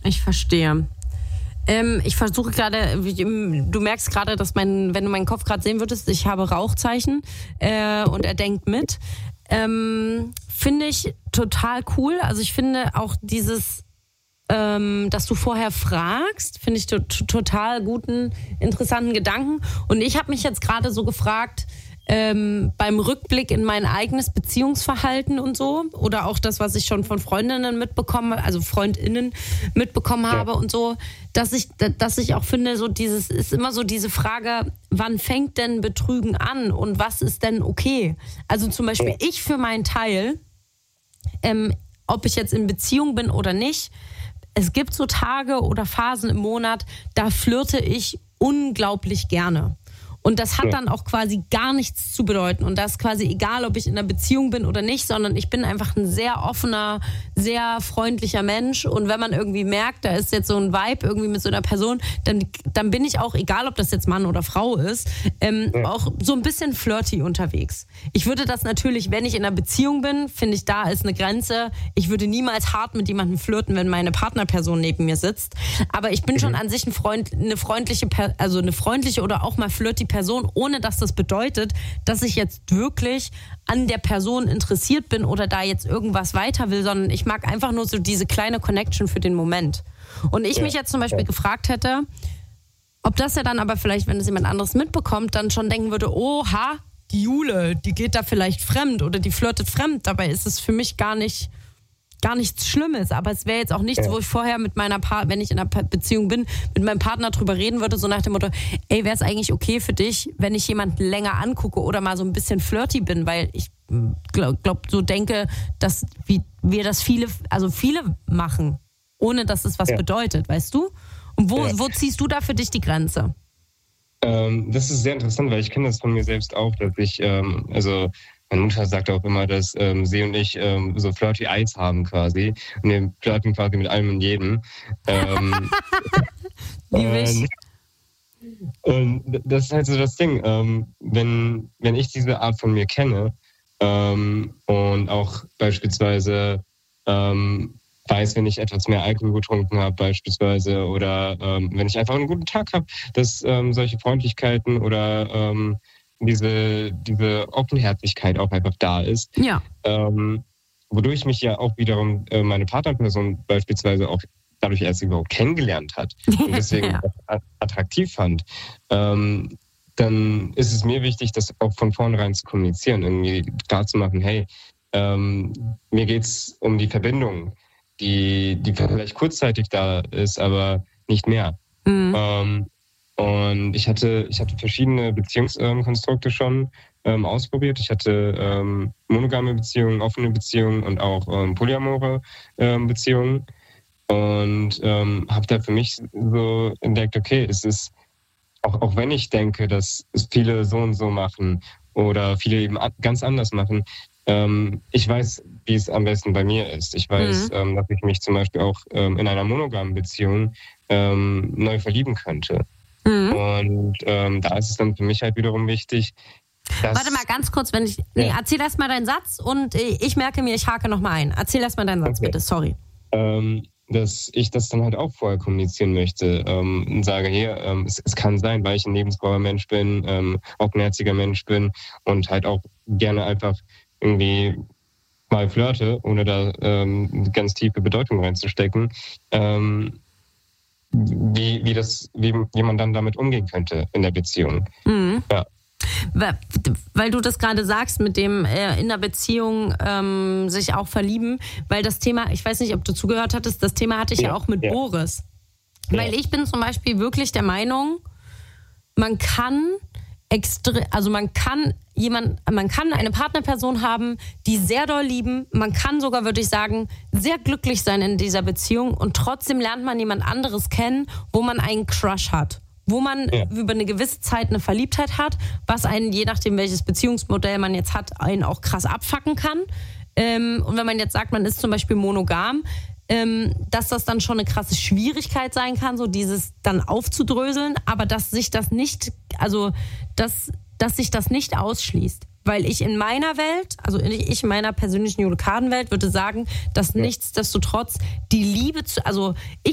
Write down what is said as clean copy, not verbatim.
Ich verstehe. Ich versuche gerade, du merkst gerade, dass wenn du meinen Kopf gerade sehen würdest, ich habe Rauchzeichen und er denkt mit. Finde ich total cool. Also ich finde auch dieses, dass du vorher fragst, finde ich total guten, interessanten Gedanken. Und ich habe mich jetzt gerade so gefragt, beim Rückblick in mein eigenes Beziehungsverhalten und so, oder auch das, was ich schon von Freundinnen mitbekommen, also Freundinnen mitbekommen habe und so, dass ich auch finde, so dieses ist immer so diese Frage, wann fängt denn Betrügen an und was ist denn okay? Also zum Beispiel ich für meinen Teil, ob ich jetzt in Beziehung bin oder nicht, es gibt so Tage oder Phasen im Monat, da flirte ich unglaublich gerne. Und das hat dann auch quasi gar nichts zu bedeuten. Und das ist quasi egal, ob ich in einer Beziehung bin oder nicht, sondern ich bin einfach ein sehr offener, sehr freundlicher Mensch. Und wenn man irgendwie merkt, da ist jetzt so ein Vibe irgendwie mit so einer Person, dann bin ich auch, egal ob das jetzt Mann oder Frau ist, auch so ein bisschen flirty unterwegs. Ich würde das natürlich, wenn ich in einer Beziehung bin, finde ich, da ist eine Grenze. Ich würde niemals hart mit jemandem flirten, wenn meine Partnerperson neben mir sitzt. Aber ich bin schon an sich eine freundliche oder auch mal flirty Person, ohne dass das bedeutet, dass ich jetzt wirklich an der Person interessiert bin oder da jetzt irgendwas weiter will, sondern ich mag einfach nur so diese kleine Connection für den Moment. Und ich mich jetzt zum Beispiel gefragt hätte, ob das ja dann aber vielleicht, wenn es jemand anderes mitbekommt, dann schon denken würde, oha, die Jule, die geht da vielleicht fremd oder die flirtet fremd. Dabei ist es für mich gar nichts Schlimmes, aber es wäre jetzt auch nichts, wo ich vorher mit wenn ich in einer Beziehung bin, mit meinem Partner drüber reden würde, so nach dem Motto, ey, wäre es eigentlich okay für dich, wenn ich jemanden länger angucke oder mal so ein bisschen flirty bin, weil ich denke, dass wir das viele machen, ohne dass es was bedeutet, weißt du? Und wo ziehst du da für dich die Grenze? Das ist sehr interessant, weil ich kenne das von mir selbst auch, dass ich, meine Mutter sagt auch immer, dass sie und ich so flirty Eyes haben quasi. Und wir flirten quasi mit allem und jedem. Und das ist halt so das Ding. Wenn ich diese Art von mir kenne und auch beispielsweise weiß, wenn ich etwas mehr Alkohol getrunken habe beispielsweise oder wenn ich einfach einen guten Tag habe, dass solche Freundlichkeiten oder diese Offenherzigkeit auch einfach da ist. Ja. Wodurch mich ja auch wiederum meine Partnerperson beispielsweise auch dadurch erst überhaupt kennengelernt hat und deswegen attraktiv fand. Dann ist es mir wichtig, das auch von vornherein zu kommunizieren, irgendwie klar zu machen, hey, mir geht's um die Verbindung, die vielleicht kurzzeitig da ist, aber nicht mehr. Und ich hatte verschiedene Beziehungskonstrukte schon ausprobiert. Ich hatte monogame Beziehungen, offene Beziehungen und auch polyamore Beziehungen. Und habe da für mich so entdeckt, okay, es ist, auch wenn ich denke, dass es viele so und so machen oder viele eben ganz anders machen, ich weiß, wie es am besten bei mir ist. Ich weiß, dass ich mich zum Beispiel auch in einer monogamen Beziehung neu verlieben könnte. Und da ist es dann für mich halt wiederum wichtig, dass... Warte mal ganz kurz, erzähl erst mal deinen Satz und ich merke mir, ich hake nochmal ein. Erzähl erst mal deinen Satz, bitte, sorry. Dass ich das dann halt auch vorher kommunizieren möchte und sage, hier, es kann sein, weil ich ein lebensfroher Mensch bin, offenherziger Mensch bin und halt auch gerne einfach irgendwie mal flirte, ohne da ganz tiefe Bedeutung reinzustecken, wie man dann damit umgehen könnte in der Beziehung. Ja. Weil du das gerade sagst, mit dem in der Beziehung sich auch verlieben, weil das Thema, ich weiß nicht, ob du zugehört hattest, das Thema hatte ich ja auch mit Boris. Ja. Weil ich bin zum Beispiel wirklich der Meinung, man kann eine Partnerperson haben, die sehr doll lieben. Man kann sogar, würde ich sagen, sehr glücklich sein in dieser Beziehung und trotzdem lernt man jemand anderes kennen, wo man einen Crush hat. Wo man über eine gewisse Zeit eine Verliebtheit hat, was einen, je nachdem welches Beziehungsmodell man jetzt hat, einen auch krass abfacken kann. Und wenn man jetzt sagt, man ist zum Beispiel monogam, dass das dann schon eine krasse Schwierigkeit sein kann, so dieses dann aufzudröseln, aber dass sich das nicht, dass sich das nicht ausschließt. Weil ich in meiner Welt, also ich in meiner persönlichen Jule-Kaden-Welt würde sagen, dass nichtsdestotrotz die Liebe ich